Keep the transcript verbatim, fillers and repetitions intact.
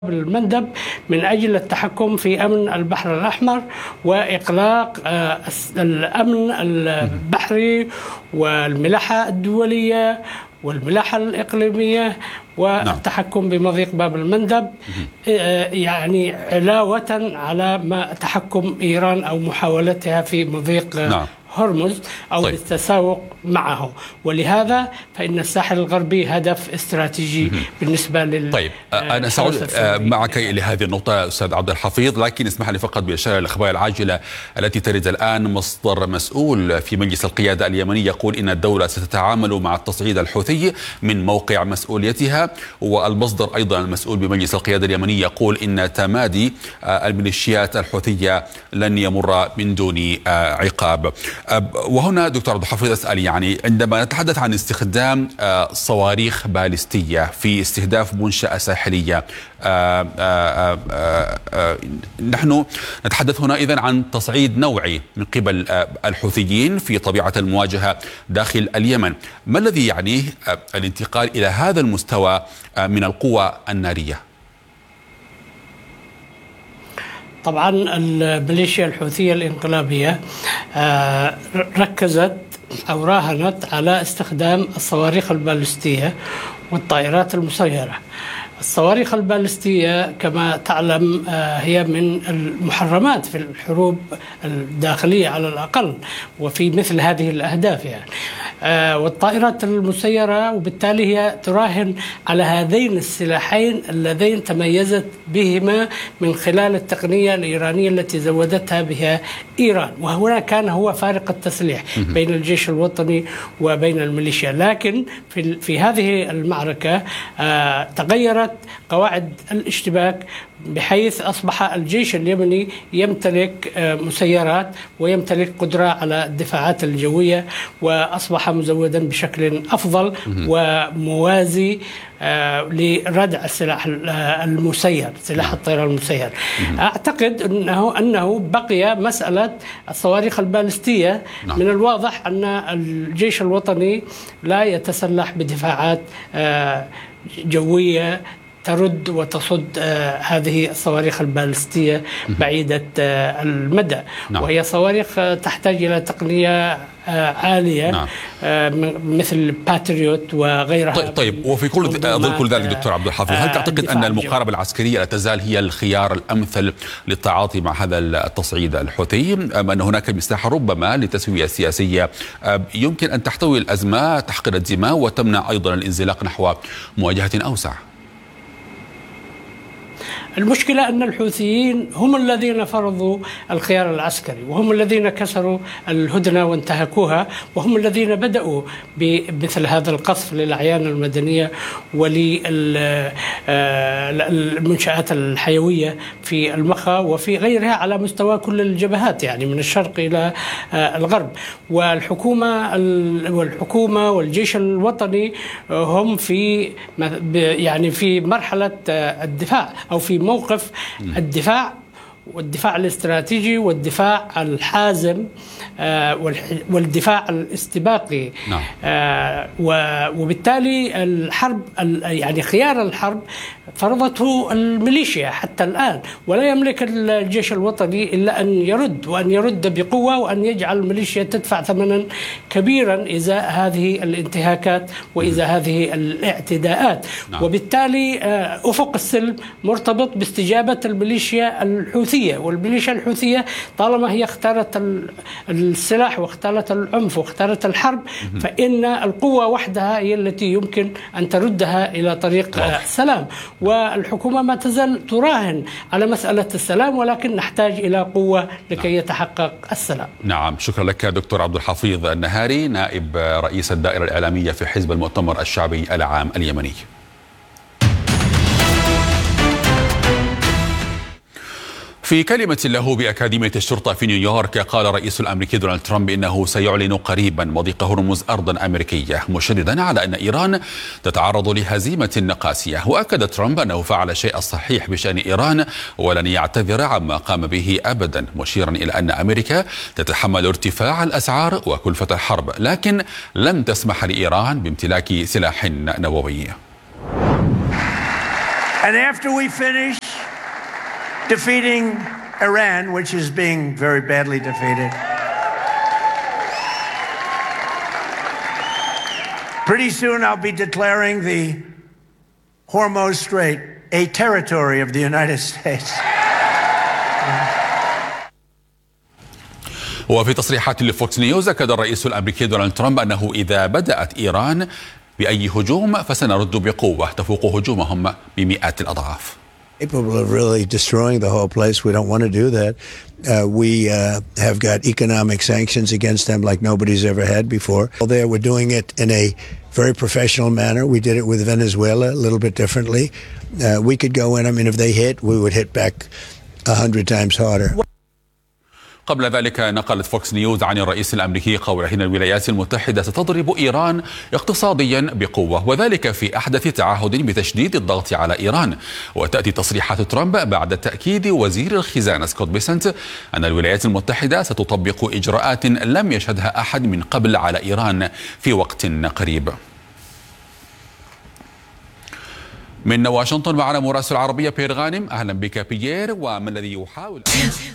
المندب من أجل التحكم في أمن البحر الأحمر وإقلاق الأمن البحري والملاحة الدولية والملاحة الإقليمية والتحكم بمضيق باب المندب، يعني علاوة على ما تحكم إيران أو محاولتها في مضيق نعم. هرمز أو طيب. التساوق معه، ولهذا فإن الساحل الغربي هدف استراتيجي بالنسبة لل طيب أنا سأعود معك لهذه النقطة أستاذ عبد الحفيظ، لكن اسمح لي فقط بإشارة الأخبار العاجلة التي ترد الآن. مصدر مسؤول في مجلس القيادة اليمني يقول إن الدولة ستتعامل مع التصعيد الحوثي من موقع مسؤوليتها، والمصدر أيضا المسؤول بمجلس القيادة اليمني يقول إن تمادي الميليشيات الحوثية لن يمر من دون عقاب. وهنا دكتور عبد الحفيظ أسأل، يعني عندما نتحدث عن استخدام صواريخ باليستية في استهداف منشأة ساحلية، نحن نتحدث هنا إذن عن تصعيد نوعي من قبل الحوثيين في طبيعة المواجهة داخل اليمن. ما الذي يعنيه الانتقال إلى هذا المستوى من القوى النارية؟ طبعا الميليشيا الحوثية الانقلابية ركزت أو راهنت على استخدام الصواريخ البالستية والطائرات المسيرة. الصواريخ البالستية كما تعلم هي من المحرمات في الحروب الداخلية على الأقل وفي مثل هذه الأهداف يعني. والطائرات المسيرة، وبالتالي هي تراهن على هذين السلاحين اللذين تميزت بهما من خلال التقنية الإيرانية التي زودتها بها إيران. وهنا كان هو فارق التسليح بين الجيش الوطني وبين الميليشيا، لكن في, في هذه المعركة تغيرت قواعد الاشتباك بحيث أصبح الجيش اليمني يمتلك مسيرات ويمتلك قدرة على الدفاعات الجوية، وأصبح مزودا بشكل أفضل وموازي لردع السلاح المسير، سلاح الطيران المسير. أعتقد أنه أنه بقي مسألة الصواريخ البالستية. من الواضح أن الجيش الوطني لا يتسلح بدفاعات جوية ترد وتصد آه هذه الصواريخ البالستية بعيدة آه المدى. نعم. وهي صواريخ آه تحتاج إلى تقنية آه عالية. نعم. آه مثل باتريوت وغيرها. طيب, طيب وفي كل ظل كل ذلك دكتور عبد الحفيظ، هل تعتقد أن المقاربة العسكرية لا تزال هي الخيار الأمثل للتعاطي مع هذا التصعيد الحوثي، أم أن هناك مساحة ربما لتسوية سياسية آه يمكن أن تحتوي الأزمة، تحقن الدماء وتمنع أيضا الانزلاق نحو مواجهة أوسع؟ المشكلة أن الحوثيين هم الذين فرضوا الخيار العسكري، وهم الذين كسروا الهدنة وانتهكوها، وهم الذين بدأوا بمثل هذا القصف للأعيان المدنية وللمنشآت الحيوية في المخا وفي غيرها على مستوى كل الجبهات، يعني من الشرق إلى الغرب. والحكومة والحكومة والجيش الوطني هم في يعني في مرحلة الدفاع أو في موقف الدفاع والدفاع الاستراتيجي والدفاع الحازم والدفاع الاستباقي. نعم. وبالتالي الحرب يعني خيار الحرب فرضته الميليشيا حتى الآن، ولا يملك الجيش الوطني إلا أن يرد، وأن يرد بقوة، وأن يجعل الميليشيا تدفع ثمنا كبيرا إزاء هذه الانتهاكات وإزاء هذه الاعتداءات. نعم. وبالتالي أفق السلم مرتبط باستجابة الميليشيا الحوثية، والميليشيا الحوثية طالما هي اختارت السلاح واختارت العنف واختارت الحرب، فإن القوة وحدها هي التي يمكن أن تردها إلى طريق السلام. والحكومة ما تزال تراهن على مسألة السلام، ولكن نحتاج إلى قوة لكي يتحقق السلام. نعم، شكرا لك دكتور عبد الحفيظ النهاري، نائب رئيس الدائرة الإعلامية في حزب المؤتمر الشعبي العام اليمني. في كلمة له بأكاديمية الشرطة في نيويورك، قال الرئيس الأمريكي دونالد ترامب إنه سيعلن قريبا مضيق هرمز أرضا أمريكية، مشددا على أن إيران تتعرض لهزيمة قاسية. وأكد ترامب أنه فعل الشيء الصحيح بشأن إيران ولن يعتذر عما قام به أبدا، مشيرا إلى أن أمريكا تتحمل ارتفاع الأسعار وكلفة الحرب، لكن لن تسمح لإيران بامتلاك سلاح نووي. And after we finish defeating Iran, which is being very badly defeated, pretty soon I'll be declaring the Hormuz Strait a territory of the United States. وفي تصريحات لفوكس نيوز أكد الرئيس الأمريكي دونالد ترامب أنه إذا بدأت إيران بأي هجوم فسنرد بقوة تفوق هجومهم بمئات الأضعاف. Capable of really destroying the whole place. We don't want to do that. Uh, we uh, have got economic sanctions against them like nobody's ever had before. There, we're doing it in a very professional manner. We did it with Venezuela a little bit differently. Uh, we could go in. I mean, if they hit, we would hit back a hundred times harder. قبل ذلك نقلت فوكس نيوز عن الرئيس الأمريكي قوله إن الولايات المتحدة ستضرب إيران اقتصاديا بقوة، وذلك في أحدث تعهد بتشديد الضغط على إيران. وتأتي تصريحات ترامب بعد تأكيد وزير الخزانة سكوت بيسنت أن الولايات المتحدة ستطبق إجراءات لم يشهدها أحد من قبل على إيران في وقت قريب. من واشنطن معنا مراسل العربية بيير غانم. أهلا بك بيير. وما الذي يحاول